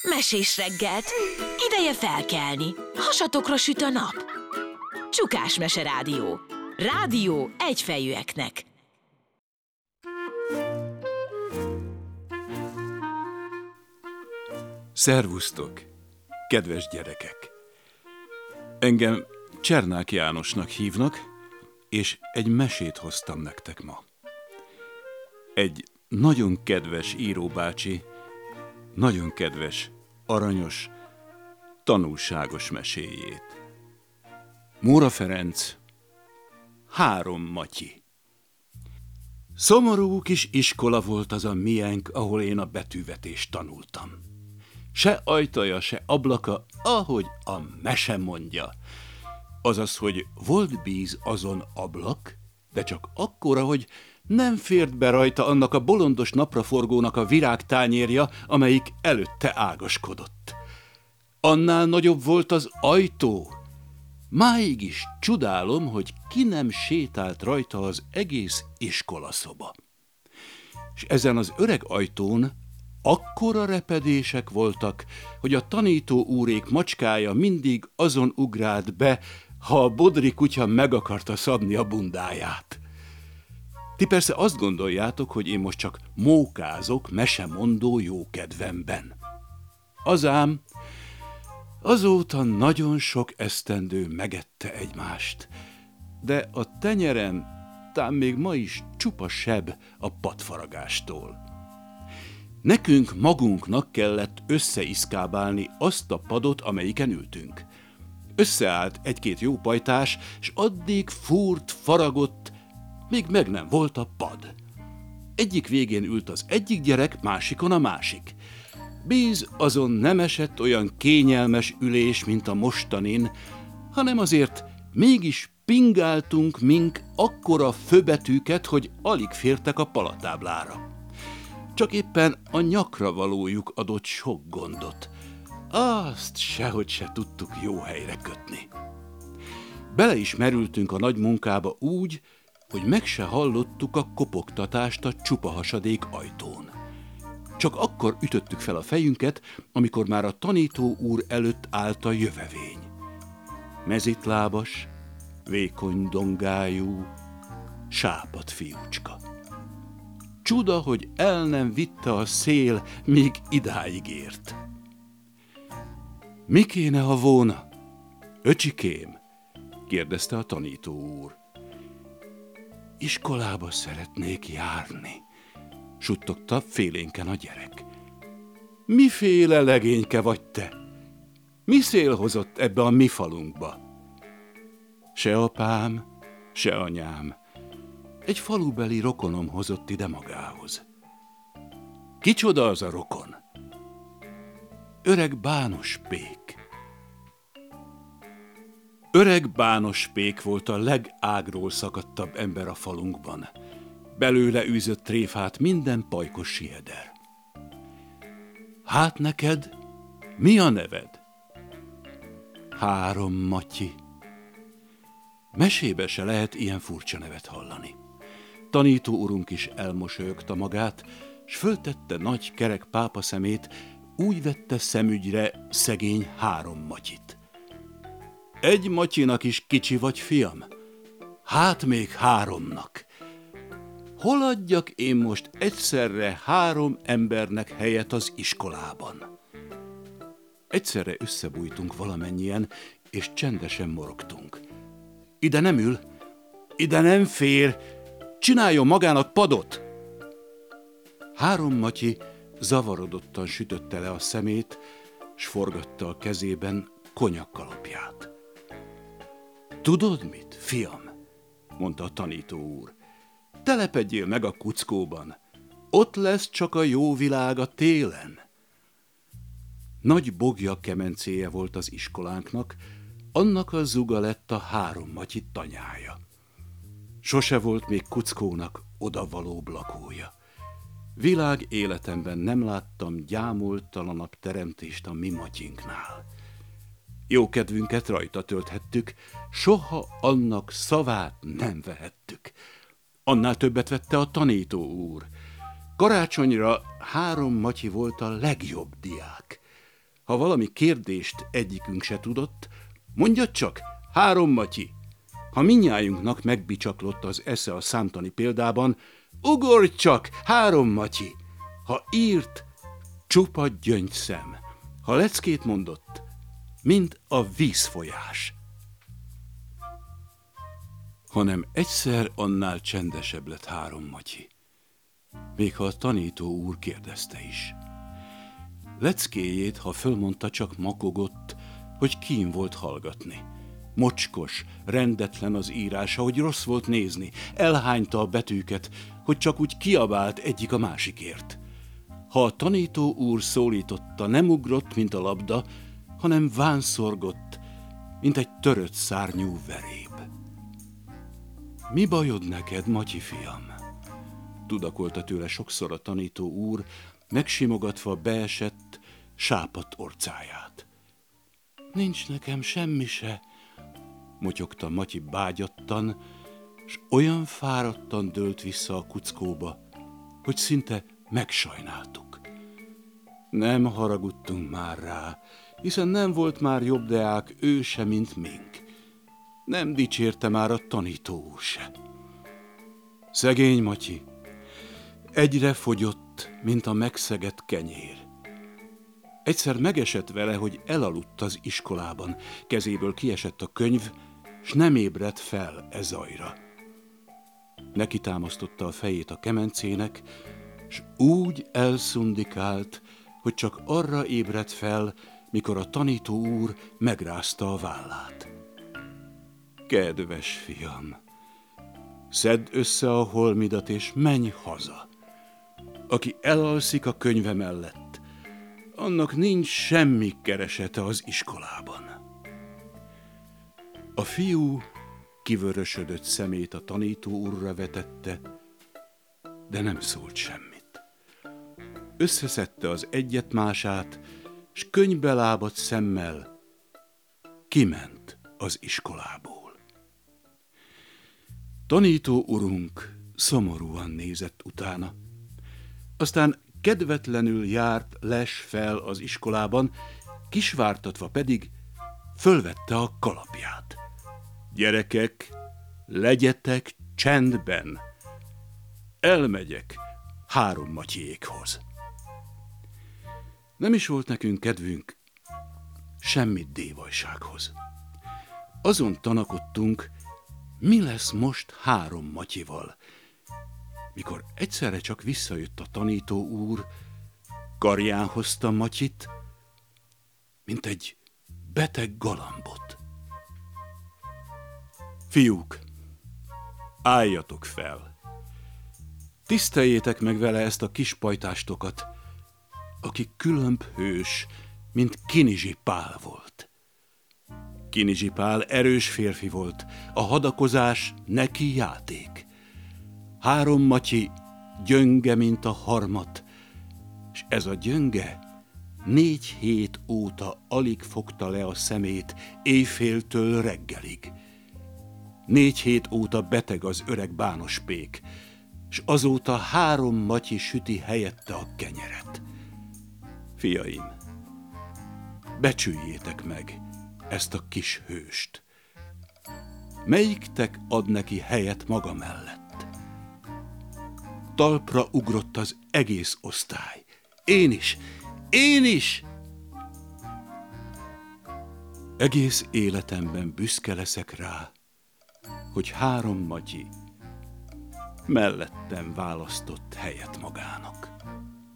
Mesés reggelt! Ideje felkelni, hasatokra süt a nap. Csukás Mese Rádió. Rádió egyfejűeknek. Szervusztok, kedves gyerekek! Engem Csernák Jánosnak hívnak, és egy mesét hoztam nektek ma. Egy nagyon kedves íróbácsi, nagyon kedves, aranyos, tanulságos meséjét. Móra Ferenc, 3 Matyi. Szomorú kis iskola volt az a miénk, ahol én a betűvetést tanultam. Se ajtaja, se ablaka, ahogy a mese mondja. Azaz, hogy volt bíz azon ablak, de csak akkora, hogy nem fért be rajta annak a bolondos napraforgónak a virágtányérja, amelyik előtte ágaskodott. Annál nagyobb volt az ajtó. Máig is csodálom, hogy ki nem sétált rajta az egész iskolaszoba. És ezen az öreg ajtón akkora repedések voltak, hogy a tanító úrék macskája mindig azon ugrált be, ha a bodri kutya meg akarta szabni a bundáját. Ti persze azt gondoljátok, hogy én most csak mókázok mesemondó jókedvemben. Azám, azóta nagyon sok esztendő megette egymást, de a tenyerem tán még ma is csupa seb a padfaragástól. Nekünk magunknak kellett összeiszkábálni azt a padot, amelyiken ültünk. Összeállt egy-két jó pajtás, s addig fúrt, faragott, még meg nem volt a pad. Egyik végén ült az egyik gyerek, másikon a másik. Bíz azon nem esett olyan kényelmes ülés, mint a mostanin, hanem azért mégis pingáltunk mink akkora főbetűket, hogy alig fértek a palatáblára. Csak éppen a nyakra valójuk adott sok gondot. Azt sehogy se tudtuk jó helyre kötni. Bele is merültünk a nagy munkába úgy, hogy meg se hallottuk a kopogtatást a csupa hasadék ajtón. Csak akkor ütöttük fel a fejünket, amikor már a tanító úr előtt állt a jövevény. Mezitlábas, vékony dongájú, sápadt fiúcska. Csuda, hogy el nem vitte a szél, míg idáig ért. Mi kéne, ha volna? Öcsikém, kérdezte a tanító úr. Iskolába szeretnék járni, suttogta félénken a gyerek. Miféle legényke vagy te? Mi szél hozott ebbe a mi falunkba? Se apám, se anyám. Egy falubeli rokonom hozott ide magához. Kicsoda az a rokon? Öreg Bános Pék. Öreg Bános Pék volt a legágról szakadtabb ember a falunkban. Belőle űzött tréfát minden pajkos sieder. Hát neked, mi a neved? 3 Matyi. Mesébe se lehet ilyen furcsa nevet hallani. Tanító urunk is elmosolyogta magát, s föltette nagy kerek pápa szemét, úgy vette szemügyre szegény 3 Matyit. 1 Matyinak is kicsi vagy, fiam? Hát még 3-nak. Hol adjak én most egyszerre 3 embernek helyet az iskolában? Egyszerre összebújtunk valamennyien, és csendesen morogtunk. Ide nem ül, ide nem fér, csináljon magának padot! 3 Matyi zavarodottan sütötte le a szemét, s forgatta a kezében konyakkalapját. Tudod mit, fiam? Mondta a tanító úr. Telepedjél meg a kuckóban, ott lesz csak a jó világ a télen. Nagy bogja kemencéje volt az iskolánknak, annak a zuga lett a 3 Matyi tanyája. Sose volt még kuckónak odavalóbb lakója. Világ életemben nem láttam gyámoltalanabb teremtést a mi Matyinknál. Jókedvünket rajta tölthettük, soha annak szavát nem vehettük. Annál többet vette a tanító úr. Karácsonyra 3 Matyi volt a legjobb diák. Ha valami kérdést egyikünk se tudott, mondjad csak, 3 Matyi. Ha mindnyájunknak megbicsaklott az esze a számtani példában, ugorj csak, 3 Matyi. Ha írt, csupa gyöngyszem. Ha leckét mondott, mint a vízfolyás. Hanem egyszer annál csendesebb lett 3 Matyi. Még ha a tanító úr kérdezte is. Leckéjét, ha fölmondta, csak makogott, hogy kín volt hallgatni. Mocskos, rendetlen az írása, hogy rossz volt nézni, elhányta a betűket, hogy csak úgy kiabált egyik a másikért. Ha a tanító úr szólította, nem ugrott, mint a labda, hanem vánszorgott, mint egy törött szárnyú veréb. Mi bajod neked, Matyi fiam? Tudakolta tőle sokszor a tanító úr, megsimogatva beesett, sápadt orcáját. Nincs nekem semmi se, motyogta Matyi bágyattan, s olyan fáradtan dőlt vissza a kuckóba, hogy szinte megsajnáltuk. Nem haragudtunk már rá, hiszen nem volt már jobb deák ő se, mint mink. Nem dicsérte már a tanító úr se. Szegény Matyi, egyre fogyott, mint a megszegett kenyér. Egyszer megesett vele, hogy elaludt az iskolában, kezéből kiesett a könyv, s nem ébredt fel e zajra. Neki támasztotta a fejét a kemencének, s úgy elszundikált, hogy csak arra ébredt fel, mikor a tanító úr megrázta a vállát. Kedves fiam, szedd össze a holmidat és menj haza. Aki elalszik a könyve mellett, annak nincs semmi keresete az iskolában. A fiú kivörösödött szemét a tanító úrra vetette, de nem szólt semmit. Összeszedte az egyet-mását, s könyvbe lábadt szemmel kiment az iskolából. Tanító urunk szomorúan nézett utána. Aztán kedvetlenül járt les fel az iskolában, kisvártatva pedig fölvette a kalapját. Gyerekek, legyetek csendben! Elmegyek 3 Matyiékhoz. Nem is volt nekünk kedvünk semmi dévajsághoz. Azon tanakodtunk, mi lesz most 3 Matyival, mikor egyszerre csak visszajött a tanító úr, karján hozta Matyit, mint egy beteg galambot. Fiúk, álljatok fel! Tiszteljétek meg vele ezt a kis pajtástokat, aki különb hős, mint Kinizsi Pál volt. Kinizsi Pál erős férfi volt, a hadakozás neki játék. 3 Matyi gyönge, mint a harmat, és ez a gyönge 4 hét óta alig fogta le a szemét éjféltől reggelig. 4 hét óta beteg az öreg bános pék, s azóta 3 Matyi süti helyette a kenyeret. Fiaim, becsüljétek meg ezt a kis hőst. Melyiktek ad neki helyet maga mellett? Talpra ugrott az egész osztály. Én is! Én is! Egész életemben büszke leszek rá, hogy 3 Matyi mellettem választott helyet magának.